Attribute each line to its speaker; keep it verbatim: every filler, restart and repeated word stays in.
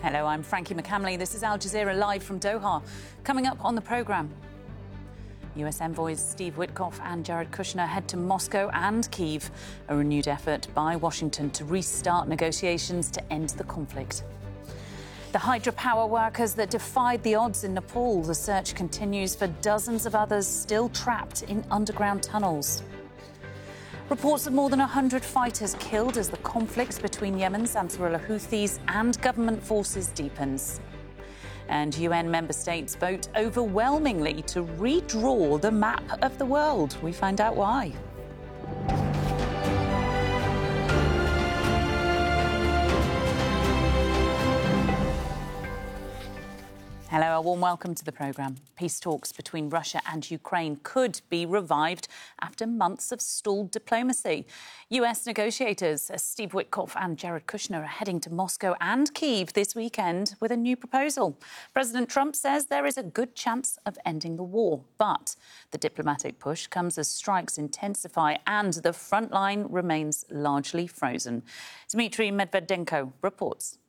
Speaker 1: Hello, I'm Frankie McCamley. This is Al Jazeera live from Doha. Coming up on the programme, U S envoys Steve Witkoff and Jared Kushner head to Moscow and Kyiv, a renewed effort by Washington to restart negotiations to end the conflict. The hydropower workers that defied the odds in Nepal. The search continues for dozens of others still trapped in underground tunnels. Reports of more than one hundred fighters killed as the conflict between Yemen's Ansarullah Houthis and government forces deepens. And U N member states vote overwhelmingly to redraw the map of the world. We find out why. Hello, a warm welcome to the programme. Peace talks between Russia and Ukraine could be revived after months of stalled diplomacy. U S negotiators Steve Witkoff and Jared Kushner are heading to Moscow and Kyiv this weekend with a new proposal. President Trump says there is a good chance of ending the war, but the diplomatic push comes as strikes intensify and the front line remains largely frozen. Dmitry Medvedenko reports.